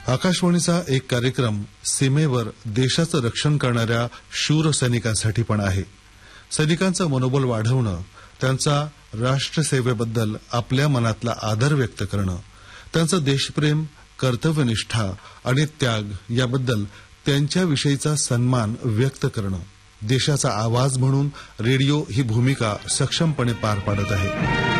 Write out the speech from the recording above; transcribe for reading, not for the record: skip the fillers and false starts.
आकाशवाणीचा एक कार्यक्रम सीमेवर देशाचं रक्षण करणाऱ्या शूर सैनिकांसाठी पण आहे. सैनिकांचं मनोबल वाढवणं, त्यांचा राष्ट्रसेवेबद्दल आपल्या मनातला आदर व्यक्त करणं, त्यांचं देशप्रेम, कर्तव्यनिष्ठा आणि त्याग याबद्दल त्यांच्याविषयीचा सन्मान व्यक्त करणं, देशाचा आवाज म्हणून रेडिओ ही भूमिका सक्षमपणे पार पाडत आहे.